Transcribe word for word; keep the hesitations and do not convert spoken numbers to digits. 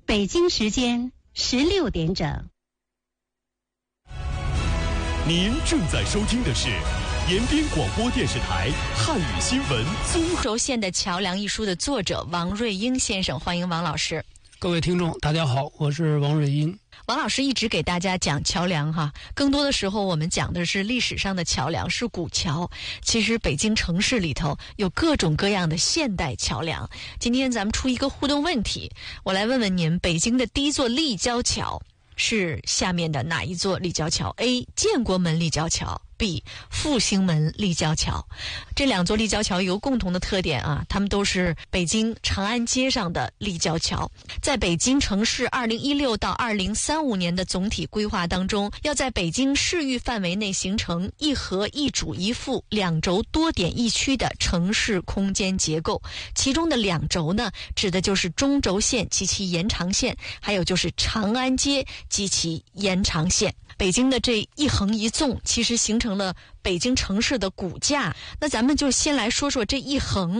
北京时间十六点整。 您正在收听的是延边广播电视台汉语新闻综合。 轴线的桥梁一书的作者王瑞英先生，欢迎王老师。 各位听众大家好，我是王瑞英。 王老师一直给大家讲桥梁哈，更多的时候我们讲的是历史上的桥梁，是古桥。其实北京城市里头有各种各样的现代桥梁。今天咱们出一个互动问题，我来问问您，北京的第一座立交桥是下面的哪一座立交桥？ A. 建国门立交桥， B. 复兴门立交桥。这两座立交桥有共同的特点啊，它们都是北京长安街上的立交桥。在北京城市二零一六到二零三五年的总体规划当中，要在北京市域范围内形成一合一主一副两轴多点一区的城市空间结构。其中的两轴呢，指的就是中轴线及其延长线，还有就是长安街及其延长线。北京的这一横一纵其实形成了北京城市的骨架。那咱们就先来说说这一横